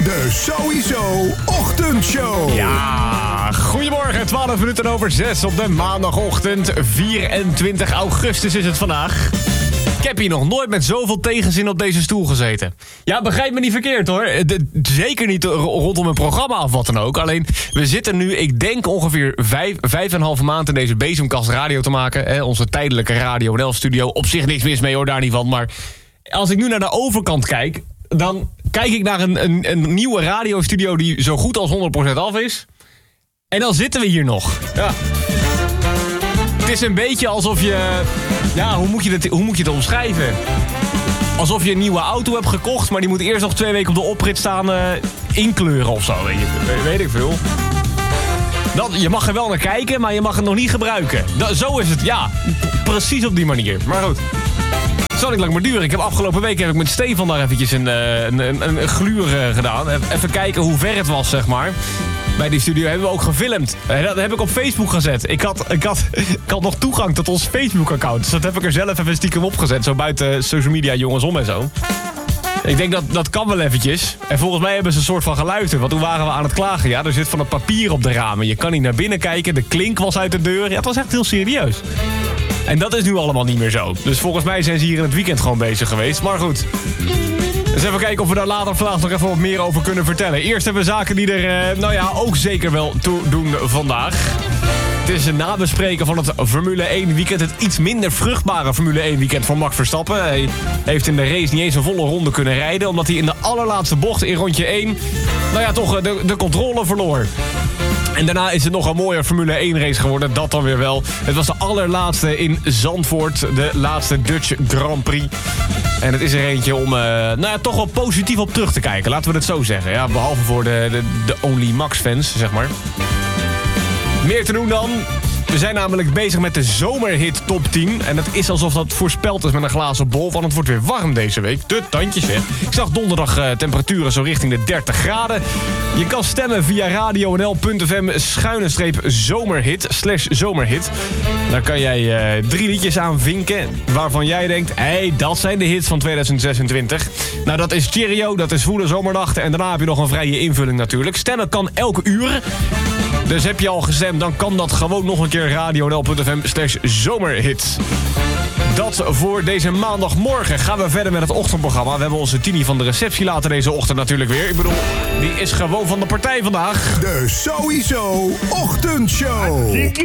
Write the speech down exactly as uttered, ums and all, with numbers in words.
De Sowieso Ochtendshow. Ja, goedemorgen, twaalf minuten over zes op de maandagochtend. vierentwintig augustus is het vandaag. Ik heb hier nog nooit met zoveel tegenzin op deze stoel gezeten. Ja, begrijp me niet verkeerd hoor. De, zeker niet rondom een programma of wat dan ook. Alleen, we zitten nu, ik denk ongeveer vijf, vijf en een halve maand in deze bezemkast radio te maken. Hè, onze tijdelijke Radio N L-studio. Op zich niks mis mee hoor, daar niet van. Maar als ik nu naar de overkant kijk, dan kijk ik naar een, een, een nieuwe radiostudio die zo goed als honderd procent af is. En dan zitten we hier nog. Ja. Het is een beetje alsof je... Ja, hoe moet je het, hoe moet je het omschrijven? Alsof je een nieuwe auto hebt gekocht, maar die moet eerst nog twee weken op de oprit staan uh, inkleuren of zo. Weet, je, weet ik veel. Dat, je mag er wel naar kijken, maar je mag het nog niet gebruiken. Dat, zo is het, ja. Precies op die manier. Maar goed. Het zal niet lang meer duren. Ik heb afgelopen week heb ik met Stefan daar eventjes een, een, een, een gluur gedaan. Even kijken hoe ver het was, zeg maar. Bij die studio hebben we ook gefilmd. Dat heb ik op Facebook gezet. Ik had, ik had, ik had nog toegang tot ons Facebook-account. Dus dat heb ik er zelf even stiekem opgezet. Zo buiten social media jongens om en zo. Ik denk dat dat kan wel eventjes. En volgens mij hebben ze een soort van geluisterd. Want toen waren we aan het klagen. Ja, er zit van het papier op de ramen. Je kan niet naar binnen kijken. De klink was uit de deur. Ja, het was echt heel serieus. En dat is nu allemaal niet meer zo. Dus volgens mij zijn ze hier in het weekend gewoon bezig geweest. Maar goed. Dus even kijken of we daar later vandaag nog even wat meer over kunnen vertellen. Eerst hebben we zaken die er, eh, nou ja, ook zeker wel toe doen vandaag. Het is een nabespreken van het Formule één weekend. Het iets minder vruchtbare Formule één weekend van Max Verstappen. Hij heeft in de race niet eens een volle ronde kunnen rijden. Omdat hij in de allerlaatste bocht in rondje één... nou ja, toch de, de controle verloor. En daarna is het nog een mooie Formule één race geworden. Dat dan weer wel. Het was de allerlaatste in Zandvoort. De laatste Dutch Grand Prix. En het is er eentje om uh, nou ja, toch wel positief op terug te kijken. Laten we het zo zeggen. Ja, behalve voor de, de, de Only Max fans, zeg maar. Meer te doen dan. We zijn namelijk bezig met de zomerhit top tien. En het is alsof dat voorspeld is met een glazen bol. Want het wordt weer warm deze week. De tandjes weg. Ik zag donderdag uh, temperaturen zo richting de dertig graden. Je kan stemmen via radionl.fm schuine streep zomerhit slash zomerhit. Daar kan jij uh, drie liedjes aan vinken. Waarvan jij denkt, hé, hey, dat zijn de hits van tweeduizend zesentwintig. Nou, dat is Cheerio, dat is Voele Zomernachten. En daarna heb je nog een vrije invulling natuurlijk. Stemmen kan elke uur. Dus heb je al gestemd, dan kan dat gewoon nog een keer radionl.fm slash zomerhit. Dat voor deze maandagmorgen. Gaan we verder met het ochtendprogramma. We hebben onze Tini van de receptie later deze ochtend natuurlijk weer. Ik bedoel, die is gewoon van de partij vandaag. De Sowieso Ochtendshow.